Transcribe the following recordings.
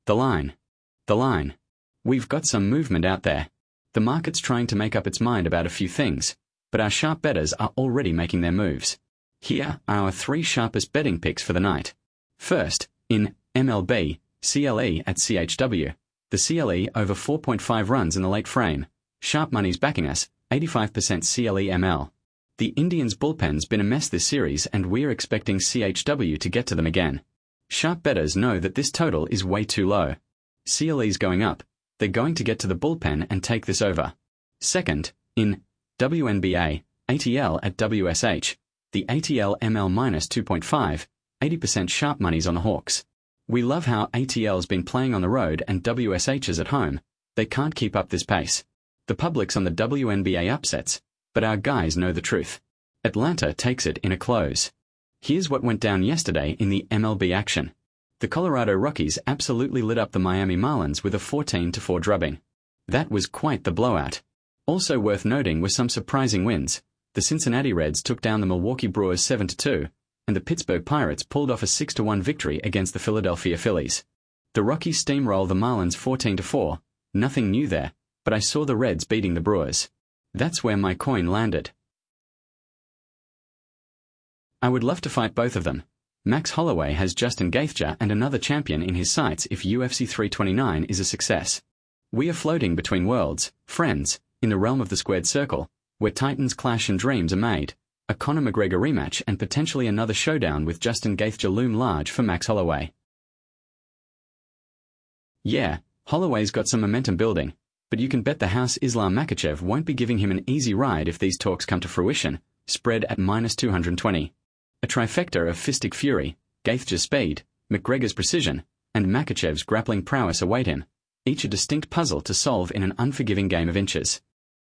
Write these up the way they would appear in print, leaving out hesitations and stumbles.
The line. The line. We've got some movement out there. The market's trying to make up its mind about a few things, but our sharp bettors are already making their moves. Here are our 3 sharpest betting picks for the night. First, in MLB, CLE at CHW. The CLE over 4.5 runs in the late frame. Sharp money's backing us, 85% CLE ML. The Indians' bullpen's been a mess this series and we're expecting CHW to get to them again. Sharp bettors know that this total is way too low. CLE's going up. They're going to get to the bullpen and take this over. Second, in WNBA, ATL at WSH. The ATL ML minus 2.5, 80% sharp money's on the Hawks. We love how ATL's been playing on the road and WSH is at home. They can't keep up this pace. The public's on the WNBA upsets, but our guys know the truth. Atlanta takes it in a close. Here's what went down yesterday in the MLB action. The Colorado Rockies absolutely lit up the Miami Marlins with a 14-4 drubbing. That was quite the blowout. Also worth noting were some surprising wins. The Cincinnati Reds took down the Milwaukee Brewers 7-2, and the Pittsburgh Pirates pulled off a 6-1 victory against the Philadelphia Phillies. The Rockies steamrolled the Marlins 14-4, nothing new there, but I saw the Reds beating the Brewers. That's where my coin landed. I would love to fight both of them. Max Holloway has Justin Gaethje and another champion in his sights if UFC 329 is a success. We are floating between worlds, friends, in the realm of the squared circle, where titans clash and dreams are made. A Conor McGregor rematch and potentially another showdown with Justin Gaethje loom large for Max Holloway. Yeah, Holloway's got some momentum building, but you can bet the house Islam Makhachev won't be giving him an easy ride if these talks come to fruition, spread at minus 220. A trifecta of fistic fury, Gaethje's speed, McGregor's precision, and Makhachev's grappling prowess await him, each a distinct puzzle to solve in an unforgiving game of inches.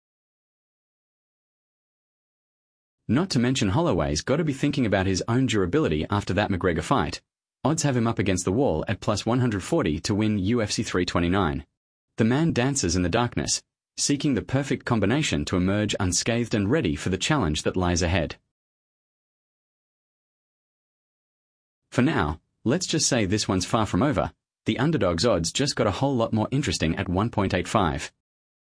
Not to mention Holloway's got to be thinking about his own durability after that McGregor fight. Odds have him up against the wall at plus 140 to win UFC 329. The man dances in the darkness, seeking the perfect combination to emerge unscathed and ready for the challenge that lies ahead. For now, let's just say this one's far from over. The underdog's odds just got a whole lot more interesting at 1.85.